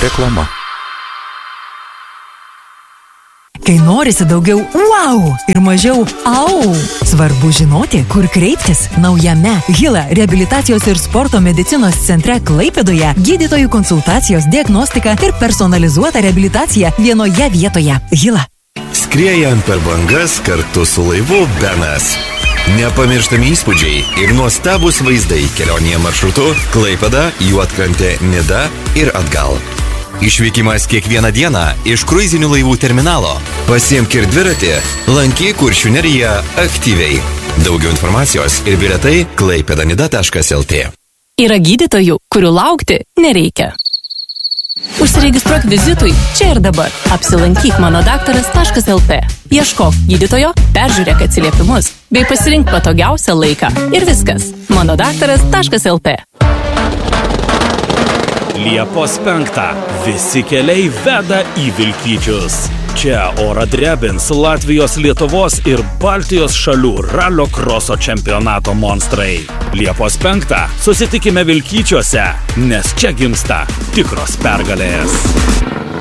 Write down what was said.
Reklama. Kai norisi daugiau wow ir mažiau au, svarbu žinoti, kur kreiptis. Naujame Hila reabilitacijos ir sporto medicinos centre Klaipėdoje gydytojų konsultacijos, diagnostika ir personalizuota reabilitacija vienoje vietoje. Hila. Skriejant per bangas kartu su laivu Benas. Nepamirštami įspūdžiai ir nuostabus vaizdai kelionėje maršrutu Klaipėda, Juodkrantė, Nida ir atgal. Išvykimas kiekvieną dieną iš kruizinių laivų terminalo. Pasiimk ir dviratį, lankyk Kuršių neriją aktyviai. Daugiau informacijos ir bilietai klaipėdanida.lt. Yra gydytojų, kurių laukti nereikia. Užsiregistruok vizitui čia ir dabar. Apsilankyk manodaktaras.lt. Ieškok gydytojo, peržiūrėk atsiliepimus bei pasirink patogiausią laiką. Ir viskas. manodaktaras.lt. Liepos 5. Visi keliai veda į Vilkyčius. Čia orą drebins Latvijos, Lietuvos ir Baltijos šalių ralio kroso čempionato monstrai. Liepos 5. Susitikime Vilkyčiuose, nes čia gimsta tikros pergalės.